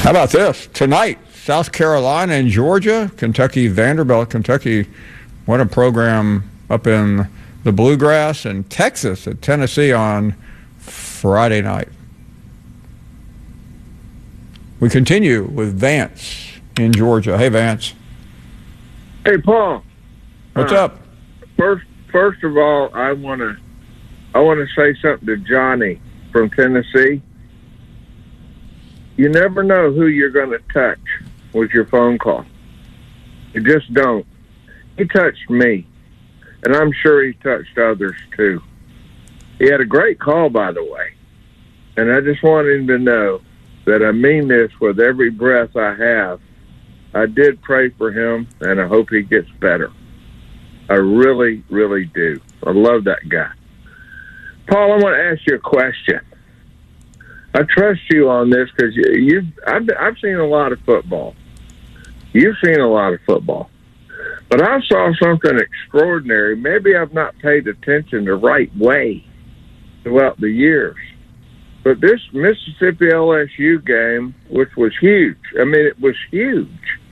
How about this? Tonight, South Carolina and Georgia, Kentucky, Vanderbilt, Kentucky. What a program up in the Bluegrass, and Texas at Tennessee on Friday night. We continue with Vance in Georgia. Hey, Vance. Hey, Paul. What's up? First of all, I want to say something to Johnny from Tennessee. You never know who you're going to touch with your phone call. You just don't. He touched me, and I'm sure he touched others too. He had a great call, by the way, and I just want him to know that I mean this with every breath I have. I did pray for him, and I hope he gets better. I really, really do. I love that guy. Paul, I want to ask you a question. I trust you on this because I've seen a lot of football. You've seen a lot of football. But I saw something extraordinary. Maybe I've not paid attention the right way throughout the years. But this Mississippi LSU game, which was huge, I mean, it was huge.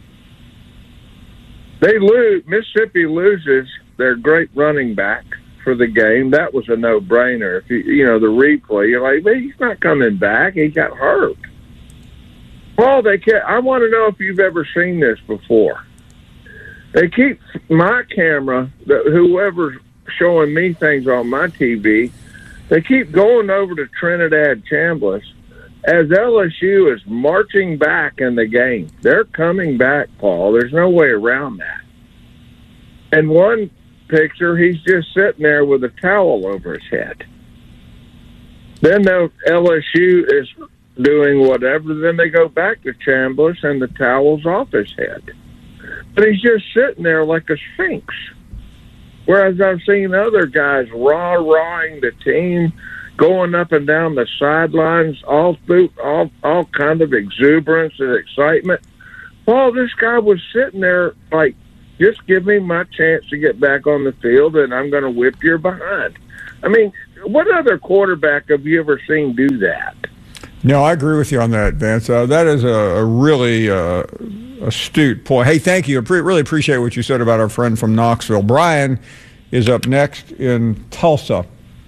Mississippi loses their great running back for the game. That was a no-brainer. If you know the replay, you're like, well, he's not coming back. He got hurt. Paul, I want to know if you've ever seen this before. They keep my camera, whoever's showing me things on my TV, they keep going over to Trinidad Chambliss as LSU is marching back in the game. They're coming back, Paul. There's no way around that. And one picture, he's just sitting there with a towel over his head. Then the LSU is doing whatever. Then they go back to Chambliss and the towel's off his head. But he's just sitting there like a sphinx. Whereas I've seen other guys rah-rahing the team, going up and down the sidelines, all kind of exuberance and excitement. Well, this guy was sitting there like, just give me my chance to get back on the field, and I'm going to whip your behind. I mean, what other quarterback have you ever seen do that? No, I agree with you on that, Vance. That is a really astute point. Hey, thank you. I really appreciate what you said about our friend from Knoxville. Brian is up next in Tulsa.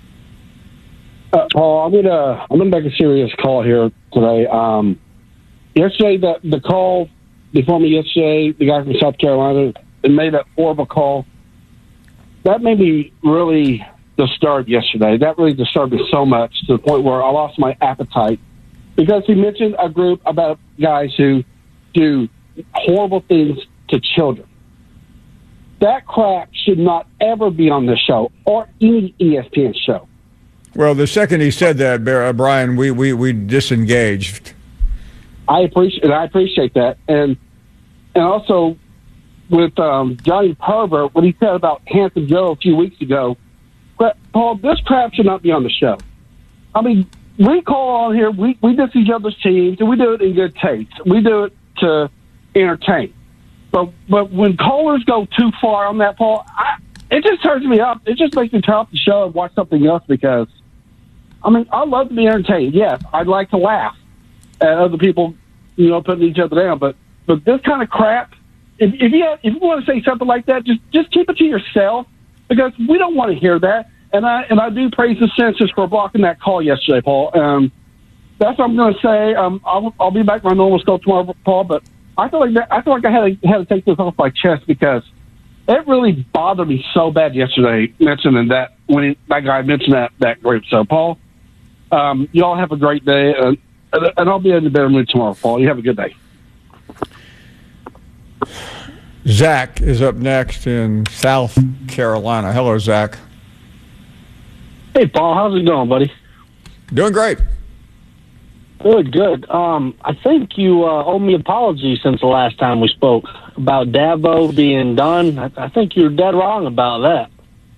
Paul, I'm gonna make a serious call here today. Yesterday, the call before me yesterday, the guy from South Carolina, and made that horrible call. That made me really disturbed yesterday. That really disturbed me so much to the point where I lost my appetite because he mentioned a group about guys who do horrible things to children. That crap should not ever be on this show or any ESPN show. Well, the second he said that, Brian, we disengaged. I appreciate that, and also with Johnny Pervert, what he said about Handsome Joe a few weeks ago. Paul, this crap should not be on the show. I mean, we call on here, we diss each other's teams, and we do it in good taste. We do it to entertain. But when callers go too far on that, Paul, it just turns me up. It just makes me turn off the show and watch something else because, I mean, I love to be entertained. Yes, I'd like to laugh at other people, putting each other down. But this kind of crap, if you want to say something like that, just keep it to yourself because we don't want to hear that. And I do praise the censors for blocking that call yesterday, Paul. That's what I'm going to say. I'll be back my normal scope tomorrow, Paul. But I feel like I had to take this off my chest because it really bothered me so bad yesterday mentioning that when that guy mentioned that group. So, Paul, y'all have a great day, and I'll be in the better mood tomorrow, Paul. You have a good day. Zach is up next in South Carolina. Hello, Zach. Hey, Paul. How's it going, buddy? Doing great. Good. I think you owe me an apology since the last time we spoke about Dabo being done. I think you're dead wrong about that.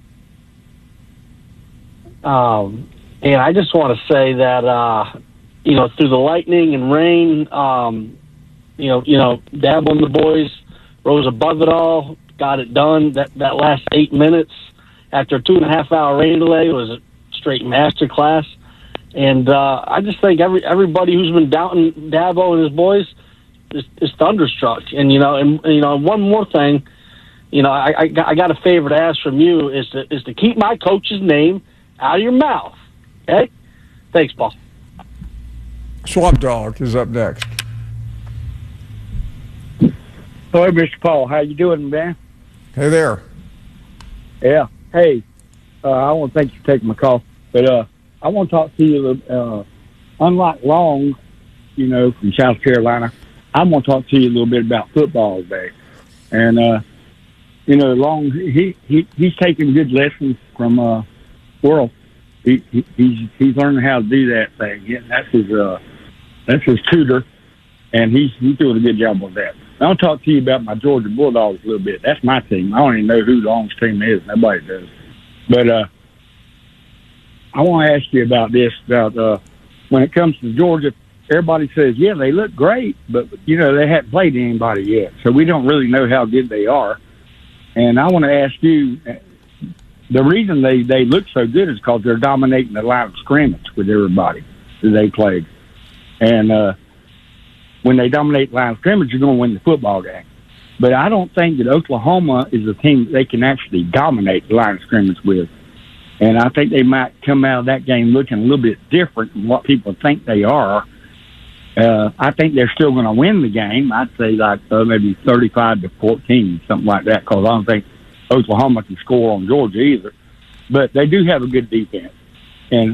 And I just want to say that, through the lightning and rain, Dabo and the boys rose above it all, got it done. That last 8 minutes after a 2.5 hour rain delay was a straight masterclass. And I just think everybody who's been doubting Dabo and his boys is thunderstruck. And one more thing, I got a favor to ask from you is to keep my coach's name out of your mouth. Okay? Thanks, Paul. Swamp Dog is up next. Hello, Mr. Paul. How you doing, man? Hey there. Yeah. Hey, I want to thank you for taking my call, but I want to talk to you. Unlike Long, from South Carolina, I want to talk to you a little bit about football today. And Long, he's taking good lessons from Worrell. He's learning how to do that thing. Yeah, that's his tutor, and he's doing a good job with that. I'll talk to you about my Georgia Bulldogs a little bit. That's my team. I don't even know who Long's team is. Nobody does. But I want to ask you about this, about when it comes to Georgia, everybody says, yeah, they look great, but, they haven't played anybody yet. So we don't really know how good they are. And I want to ask you, the reason they look so good is because they're dominating the line of scrimmage with everybody that they played. And when they dominate the line of scrimmage, you're going to win the football game. But I don't think that Oklahoma is a team that they can actually dominate the line of scrimmage with. And I think they might come out of that game looking a little bit different than what people think they are. I think they're still going to win the game. I'd say maybe 35-14, something like that, because I don't think Oklahoma can score on Georgia either. But they do have a good defense. And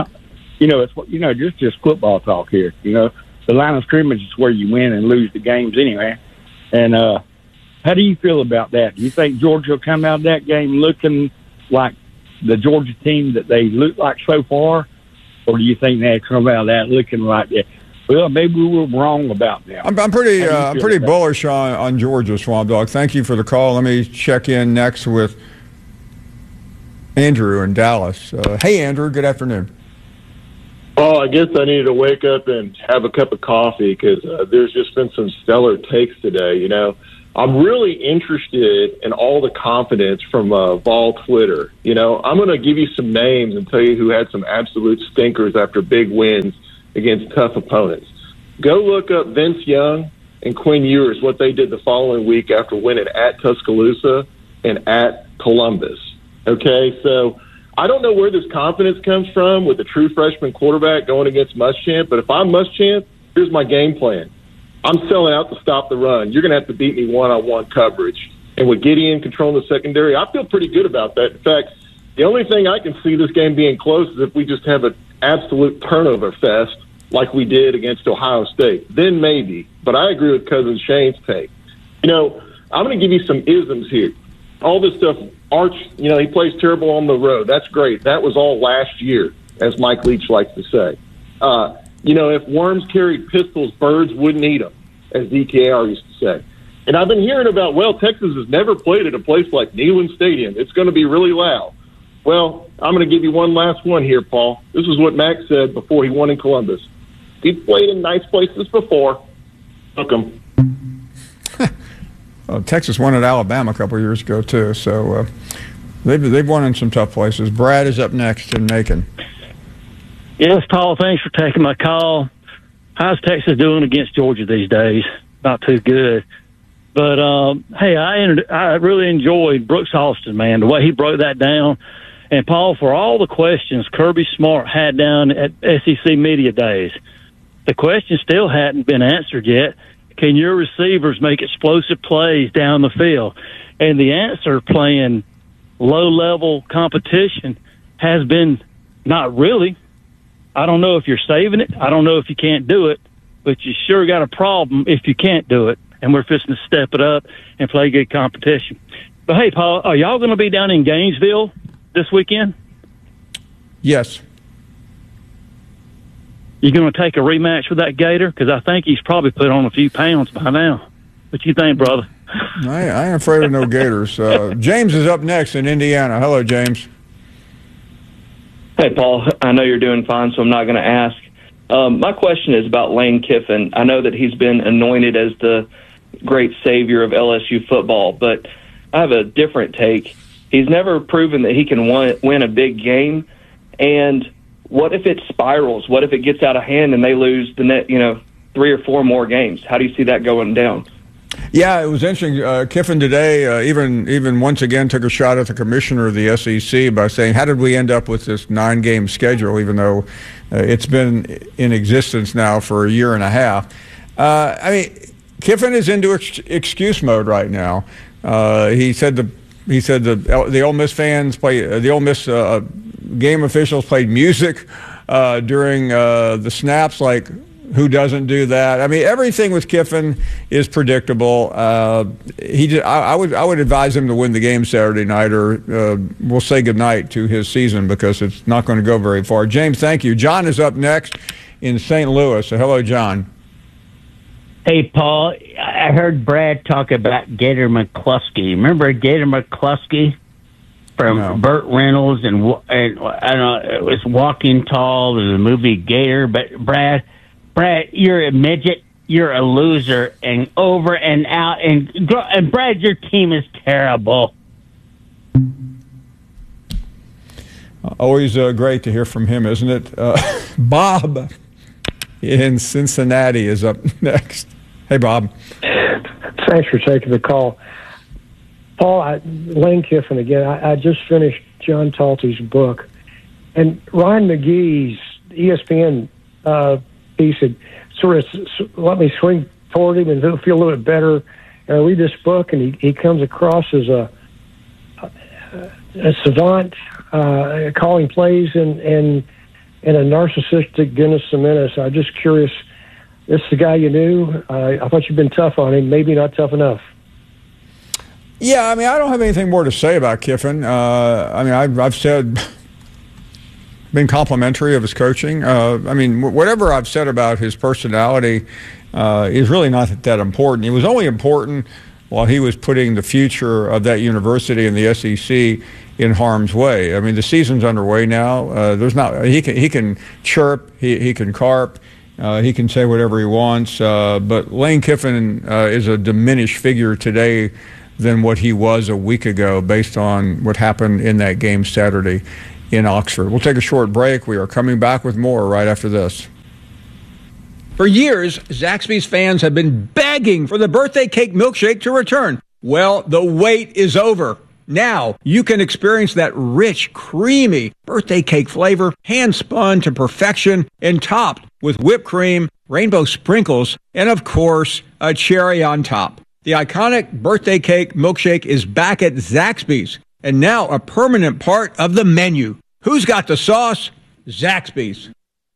it's just football talk here. The line of scrimmage is where you win and lose the games anyway. And how do you feel about that? Do you think Georgia will come out of that game looking like the Georgia team that they look like so far? Or do you think they come out of that looking like that? Well, maybe we were wrong about them. I'm pretty bullish on Georgia, Swamp Dog. Thank you for the call. Let me check in next with Andrew in Dallas. Hey, Andrew. Good afternoon. Oh, I guess I needed to wake up and have a cup of coffee because there's just been some stellar takes today. I'm really interested in all the confidence from Vol Twitter. I'm going to give you some names and tell you who had some absolute stinkers after big wins against tough opponents. Go look up Vince Young and Quinn Ewers, what they did the following week after winning at Tuscaloosa and at Columbus. Okay, so I don't know where this confidence comes from with a true freshman quarterback going against Muschamp, but if I'm Muschamp, here's my game plan. I'm selling out to stop the run. You're going to have to beat me one-on-one coverage. And with Gideon controlling the secondary, I feel pretty good about that. In fact, the only thing I can see this game being close is if we just have an absolute turnover fest like we did against Ohio State. Then maybe. But I agree with Cousin Shane's take. I'm going to give you some isms here. All this stuff, Arch, he plays terrible on the road. That's great. That was all last year, as Mike Leach likes to say. If worms carried pistols, birds wouldn't eat them, as DKR used to say. And I've been hearing about, Texas has never played at a place like Neyland Stadium. It's going to be really loud. Well, I'm going to give you one last one here, Paul. This is what Max said before he won in Columbus. He's played in nice places before. Took him. Well, Texas won at Alabama a couple of years ago, too. So they've won in some tough places. Brad is up next in Macon. Yes, Paul, thanks for taking my call. How's Texas doing against Georgia these days? Not too good. But, hey, I really enjoyed Brooks Austin, man, the way he broke that down. And, Paul, for all the questions Kirby Smart had down at SEC Media Days, the question still hadn't been answered yet. Can your receivers make explosive plays down the field? And the answer, playing low-level competition, has been not really. I don't know if you're saving it. I don't know if you can't do it. But you sure got a problem if you can't do it. And we're fixing to step it up and play good competition. But, hey, Paul, are y'all going to be down in Gainesville this weekend? Yes. You going to take a rematch with that Gator? Because I think he's probably put on a few pounds by now. What you think, brother? I ain't afraid of no Gators. James is up next in Indiana. Hello, James. Hey, Paul. I know you're doing fine, so I'm not going to ask. My question is about Lane Kiffin. I know that he's been anointed as the great savior of LSU football, but I have a different take. He's never proven that he can win a big game, and what if it spirals? What if it gets out of hand and they lose the net, 3 or 4 more games? How do you see that going down? Yeah, it was interesting. Kiffin today even once again took a shot at the commissioner of the SEC by saying, how did we end up with this 9-game schedule, even though it's been in existence now for a year and a half? Kiffin is into excuse mode right now. He said the Ole Miss fans the Ole Miss game officials played music during the snaps. Like, who doesn't do that? I mean, everything with Kiffin is predictable. I would advise him to win the game Saturday night, or we'll say goodnight to his season, because it's not going to go very far. James, thank you. John is up next in St. Louis. So hello, John. Hey, Paul. I heard Brad talk about Gator McCluskey. Remember Gator McCluskey from Burt Reynolds and I don't know, it was Walking Tall in the movie Gator. But Brad, you're a midget. You're a loser, and over and out. And Brad, your team is terrible. Always great to hear from him, isn't it? Bob in Cincinnati is up next. Hey, Bob. Thanks for taking the call. Paul, Lane Kiffin again. I just finished John Talty's book, and Ryan McGee's ESPN piece had sort of let me swing toward him and feel a little bit better. And I read this book, and he comes across as a savant, calling plays and a narcissistic Dennis Semenis. I'm just curious. This is the guy you knew. I thought you'd been tough on him. Maybe not tough enough. Yeah, I mean, I don't have anything more to say about Kiffin. I've said, been complimentary of his coaching. Whatever I've said about his personality is really not that important. It was only important while he was putting the future of that university and the SEC in harm's way. I mean, the season's underway now. He can chirp, he can carp. He can say whatever he wants, but Lane Kiffin is a diminished figure today than what he was a week ago based on what happened in that game Saturday in Oxford. We'll take a short break. We are coming back with more right after this. For years, Zaxby's fans have been begging for the birthday cake milkshake to return. Well, the wait is over. Now you can experience that rich, creamy birthday cake flavor, hand-spun to perfection and topped with whipped cream, rainbow sprinkles, and of course, a cherry on top. The iconic birthday cake milkshake is back at Zaxby's and now a permanent part of the menu. Who's got the sauce? Zaxby's.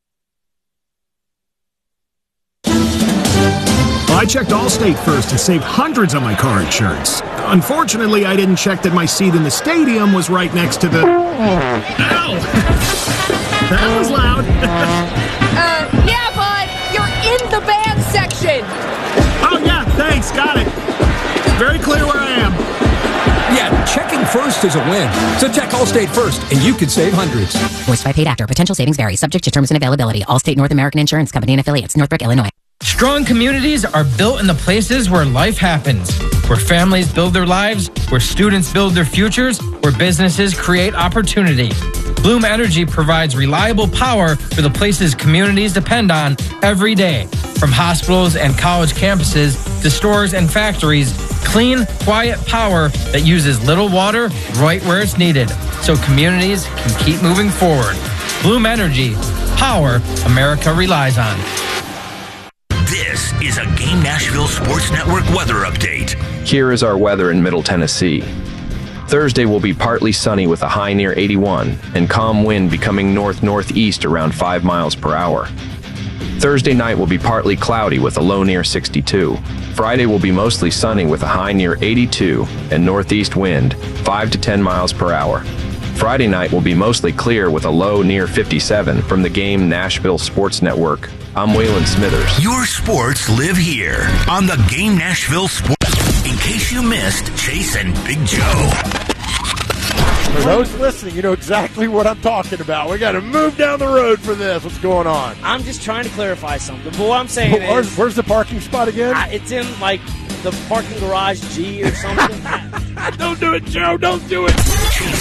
I checked Allstate first and saved hundreds on my car insurance. Unfortunately, I didn't check that my seat in the stadium was right next to the... Ow! That was loud. Yeah, bud, you're in the band section. Oh, yeah, thanks, got it. Very clear where I am. Yeah, checking first is a win. So check Allstate first, and you could save hundreds. Voiced by paid actor. Potential savings vary. Subject to terms and availability. Allstate North American Insurance Company and affiliates. Northbrook, Illinois. Strong communities are built in the places where life happens, where families build their lives, where students build their futures, where businesses create opportunity. Bloom Energy provides reliable power for the places communities depend on every day. From hospitals and college campuses to stores and factories, clean, quiet power that uses little water right where it's needed, so communities can keep moving forward. Bloom Energy, power America relies on. This is a Game Nashville Sports Network weather update. Here is our weather in Middle Tennessee. Thursday will be partly sunny with a high near 81 and calm wind becoming north-northeast around 5 miles per hour. Thursday night will be partly cloudy with a low near 62. Friday will be mostly sunny with a high near 82 and northeast wind 5 to 10 miles per hour. Friday night will be mostly clear with a low near 57. From the Game Nashville Sports Network, I'm Waylon Smithers. Your sports live here on the Game Nashville Sports. In case you missed Chase and Big Joe. For those listening, you know exactly what I'm talking about. We got to move down the road for this. What's going on? I'm just trying to clarify something. But what I'm saying is... Where's the parking spot again? It's in, like, the parking garage G or something. Don't do it, Joe. Don't do it. Chase and Big Joe.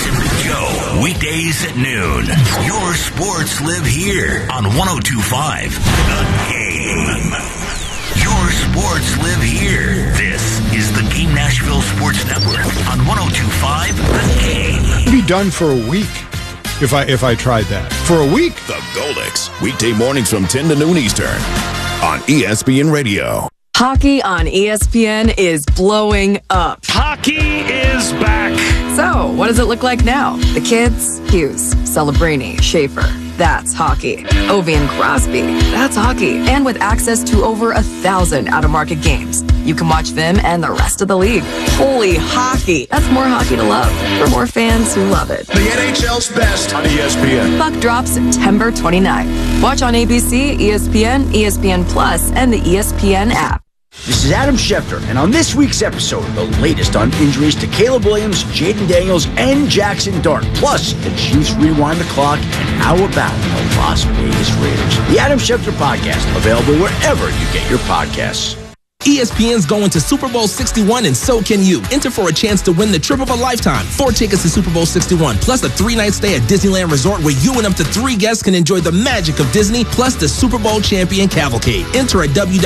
Joe, weekdays at noon. Your sports live here on 102.5 The Game. Your sports live here. This is the Game Nashville Sports Network on 102.5 The Game. Be done for a week if I tried that. For a week. The Goldex, weekday mornings from 10 to noon Eastern on ESPN Radio. Hockey on ESPN is blowing up. Hockey is back. So, what does it look like now? The kids? Hughes, Celebrini, Schaefer. That's hockey. Ovi and Crosby. That's hockey. And with access to over 1,000 out-of-market games, you can watch them and the rest of the league. Holy hockey. That's more hockey to love for more fans who love it. The NHL's best on ESPN. Puck drops September 29th. Watch on ABC, ESPN, ESPN Plus, and the ESPN app. This is Adam Schefter, and on this week's episode, the latest on injuries to Caleb Williams, Jaden Daniels, and Jackson Dart. Plus, the Chiefs rewind the clock, and how about the Las Vegas Raiders? The Adam Schefter Podcast, available wherever you get your podcasts. ESPN's going to Super Bowl 61, and so can you. Enter for a chance to win the trip of a lifetime. 4 tickets to Super Bowl 61, plus a 3-night stay at Disneyland Resort where you and up to 3 guests can enjoy the magic of Disney, plus the Super Bowl champion cavalcade. Enter at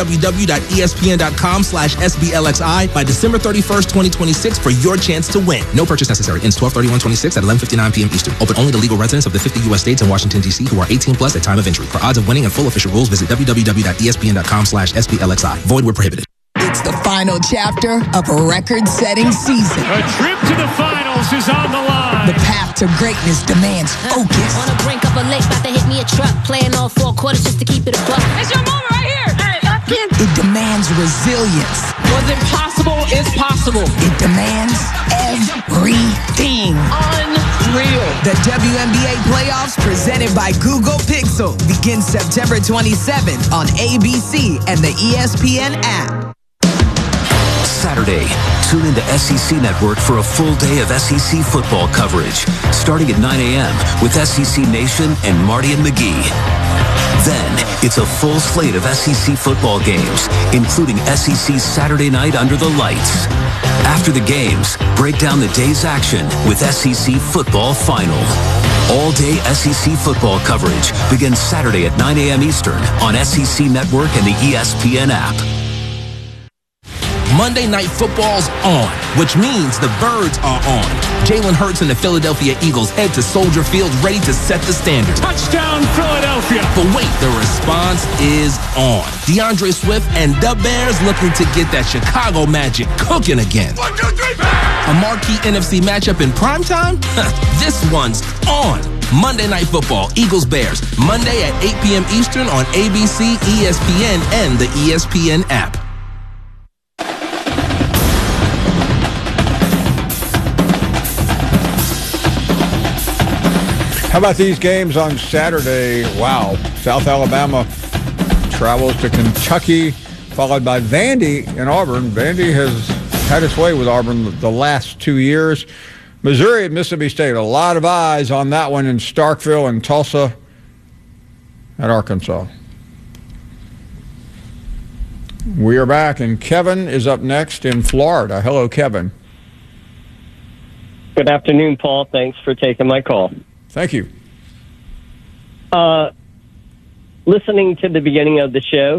www.espn.com/SBLXI by December 31st, 2026 for your chance to win. No purchase necessary. Ends 12/31/26 at 11:59 p.m. Eastern. Open only to legal residents of the 50 U.S. states and Washington, D.C. who are 18 plus at time of entry. For odds of winning and full official rules, visit www.espn.com/SBLXI. Void where prohibited. It's the final chapter of a record-setting season. A trip to the finals is on the line. The path to greatness demands focus. On the brink of a lake, about to hit me a truck. Playing all 4 quarters just to keep it a buck. It's your moment right here. It demands resilience. What's impossible is possible. It demands everything. Unreal. The WNBA playoffs presented by Google Pixel begins September 27th on ABC and the ESPN app. Saturday, tune into SEC Network for a full day of SEC football coverage, starting at 9 a.m. with SEC Nation and Marty and McGee. Then, it's a full slate of SEC football games, including SEC Saturday Night Under the Lights. After the games, break down the day's action with SEC Football Final. All-day SEC football coverage begins Saturday at 9 a.m. Eastern on SEC Network and the ESPN app. Monday Night Football's on, which means the Birds are on. Jalen Hurts and the Philadelphia Eagles head to Soldier Field ready to set the standard. Touchdown, Philadelphia! But wait, the response is on. DeAndre Swift and the Bears looking to get that Chicago magic cooking again. 1, 2, 3, Bears! A marquee NFC matchup in primetime? This one's on. Monday Night Football, Eagles-Bears, Monday at 8 p.m. Eastern on ABC, ESPN, and the ESPN app. How about these games on Saturday? Wow. South Alabama travels to Kentucky, followed by Vandy in Auburn. Vandy has had its way with Auburn the last 2 years. Missouri at Mississippi State. A lot of eyes on that one in Starkville and Tulsa at Arkansas. We are back, and Kevin is up next in Florida. Hello, Kevin. Good afternoon, Paul. Thanks for taking my call. Thank you. Listening to the beginning of the show,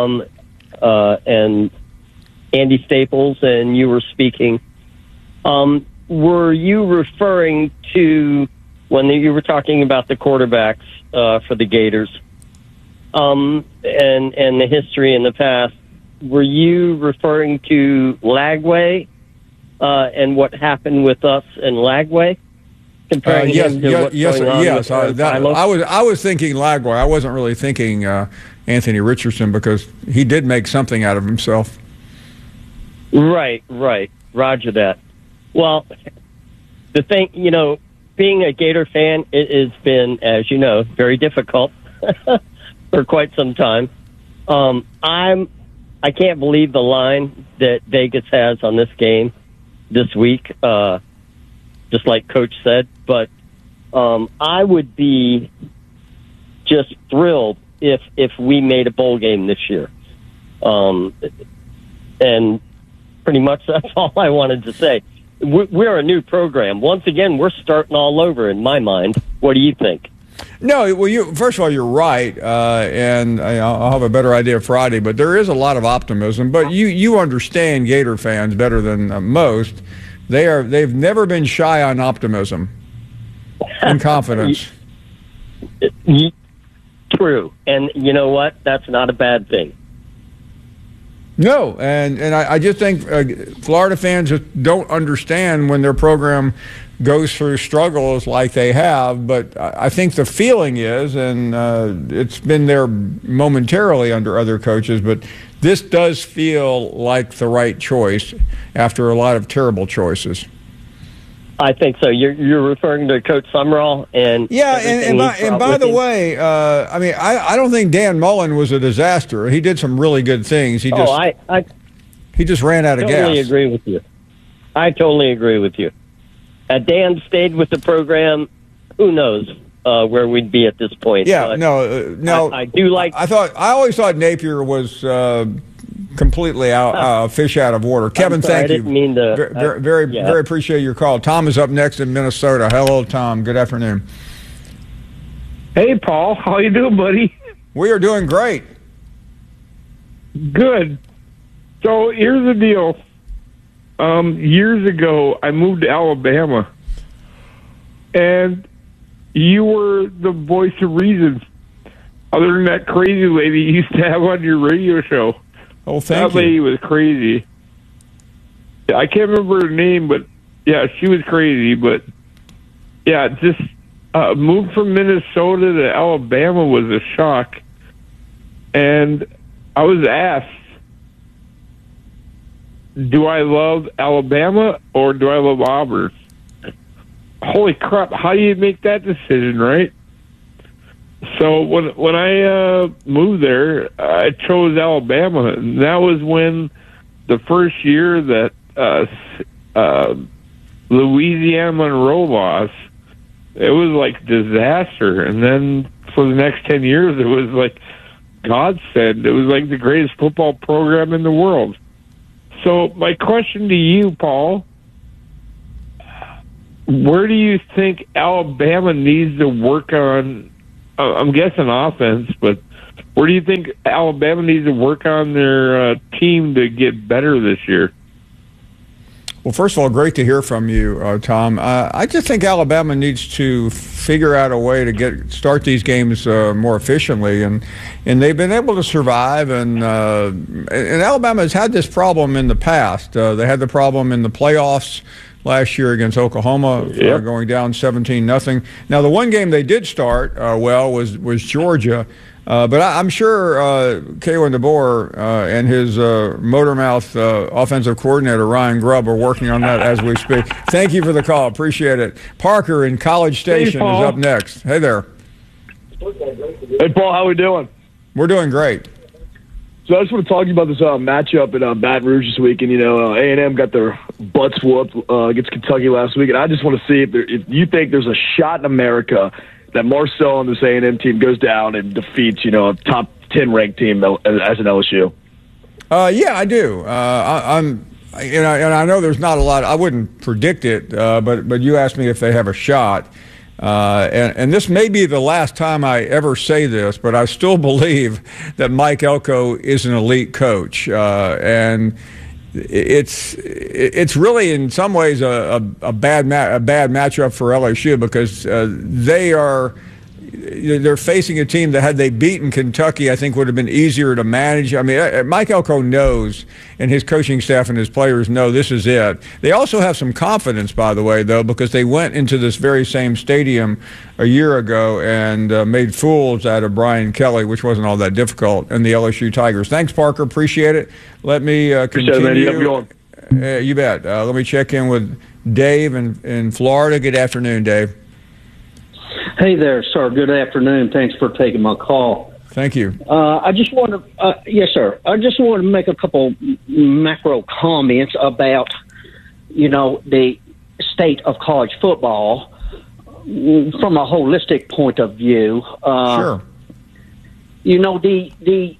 and Andy Staples and you were speaking, were you referring to when you were talking about the quarterbacks for the Gators and the history in the past? Were you referring to Lagway and what happened with us in Lagway? Yes. I was thinking Lagway. I wasn't really thinking Anthony Richardson because he did make something out of himself. Right. Roger that. Well, the thing, being a Gator fan, it has been, as you know, very difficult for quite some time. I can't believe the line that Vegas has on this game this week. Just like Coach said, but I would be just thrilled if we made a bowl game this year. And pretty much that's all I wanted to say. we're a new program. Once again, we're starting all over in my mind. What do you think? No, well, first of all, you're right, and I'll have a better idea Friday, but there is a lot of optimism. But you understand Gator fans better than most. They've never been shy on optimism and confidence. True. And you know what? That's not a bad thing. No, and I just think Florida fans just don't understand when their program goes through struggles like they have, but I think the feeling is, and it's been there momentarily under other coaches, but this does feel like the right choice after a lot of terrible choices. I think so. You're referring to Coach Summerall, and yeah, and by the way, I mean I don't think Dan Mullen was a disaster. He did some really good things. He just ran out of gas. I totally agree with you. Had Dan stayed with the program, who knows where we'd be at this point. Yeah, but no. I do like. I always thought Napier was completely fish out of water. Kevin, sorry, thank I didn't you. mean to. Very appreciate your call. Tom is up next in Minnesota. Hello, Tom. Good afternoon. Hey, Paul. How you doing, buddy? We are doing great. Good. So here's the deal. Years ago, I moved to Alabama, and you were the voice of reason. Other than that crazy lady you used to have on your radio show. Oh, thank you. That lady was crazy. I can't remember her name, but yeah, she was crazy. But yeah, just moved from Minnesota to Alabama was a shock. And I was asked, do I love Alabama or do I love Auburn? Holy crap, how do you make that decision, right? So when I moved there, I chose Alabama, and that was when the first year that Louisiana Monroe lost, it was like disaster. And then for the next 10 years, it was like godsend. It was like the greatest football program in the world. So my question to you, Paul, where do you think Alabama needs to work on? I'm guessing offense, but where do you think Alabama needs to work on their team to get better this year? Well, first of all, great to hear from you, Tom. I just think Alabama needs to figure out a way to start these games more efficiently, and they've been able to survive. And Alabama has had this problem in the past. They had the problem in the playoffs last year against Oklahoma, going down 17-0. Now, the one game they did start was Georgia. But I'm sure Kalen DeBoer and his motor-mouth offensive coordinator, Ryan Grubb, are working on that as we speak. Thank you for the call. Appreciate it. Parker in College Station is up next. Hey there. Hey, Paul. How we doing? We're doing great. So I just want to talk to you about this matchup in Baton Rouge this week. And, A&M got their butts whooped against Kentucky last week. And I just want to see if you think there's a shot in America that Marcel and this A&M team goes down and defeats, a top 10 ranked team as an LSU. Yeah, I do. And I know there's not a lot. I wouldn't predict it, but you asked me if they have a shot. And this may be the last time I ever say this, but I still believe that Mike Elko is an elite coach, and it's really in some ways a bad matchup for LSU because they're facing a team that had they beaten Kentucky, I think would have been easier to manage. I mean, Mike Elko knows, and his coaching staff and his players know this is it. They also have some confidence, by the way, though, because they went into this very same stadium a year ago and made fools out of Brian Kelly, which wasn't all that difficult, and the LSU Tigers. Thanks, Parker. Appreciate it. Let me continue. You bet. Let me check in with Dave in Florida. Good afternoon, Dave. Hey there, sir. Good afternoon. Thanks for taking my call. Thank you. I just want to, yes, sir. I just want to make a couple macro comments about, the state of college football from a holistic point of view. Sure. The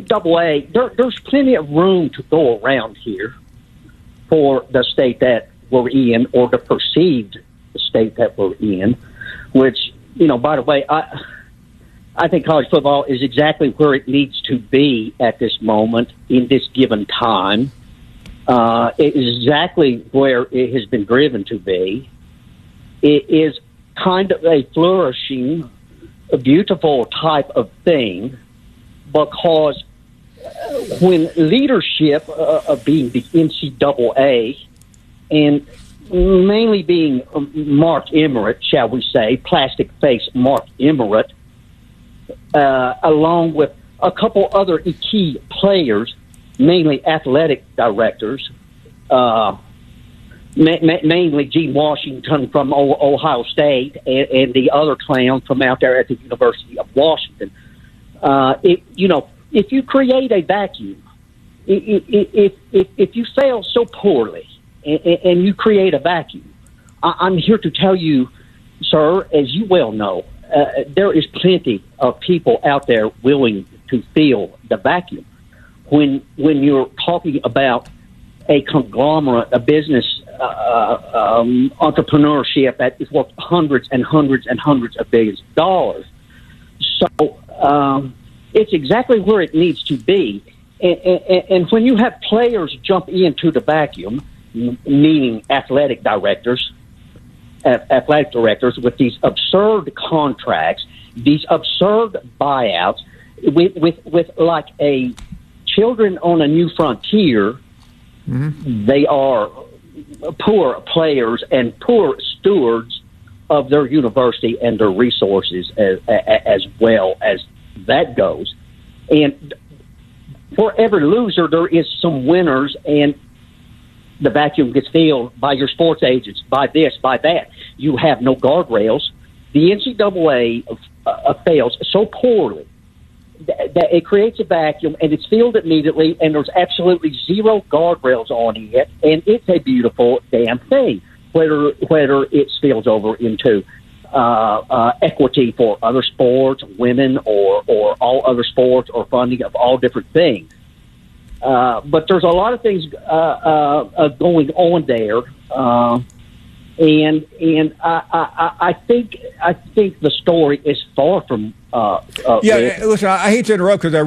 NCAA, there's plenty of room to go around here for the state that we're in, or the perceived state that we're in, which, by the way, I think college football is exactly where it needs to be at this moment in this given time. It is exactly where it has been driven to be. It is kind of a flourishing, a beautiful type of thing, because when leadership of being the NCAA, and mainly being Mark Emmert, shall we say, plastic face Mark Emmert, along with a couple other key players, mainly athletic directors, mainly Gene Washington from Ohio State and the other clown from out there at the University of Washington. If you create a vacuum, if you fail so poorly and you create a vacuum, I'm here to tell you, sir, as you well know, there is plenty of people out there willing to fill the vacuum. When you're talking about a conglomerate, a business entrepreneurship that is worth hundreds and hundreds and hundreds of billions of dollars. So it's exactly where it needs to be. And when you have players jump into the vacuum, meaning athletic directors with these absurd contracts, these absurd buyouts, with like a children on a new frontier, they are poor players and poor stewards of their university and their resources as well as that goes. And for every loser, there is some winners, and the vacuum gets filled by your sports agents, by this, by that. You have no guardrails. The NCAA fails so poorly that it creates a vacuum, and it's filled immediately, and there's absolutely zero guardrails on it, and it's a beautiful damn thing, whether it spills over into equity for other sports, women, or all other sports, or funding of all different things. But there's a lot of things going on there, and I think the story is far from. Listen, I hate to interrupt because I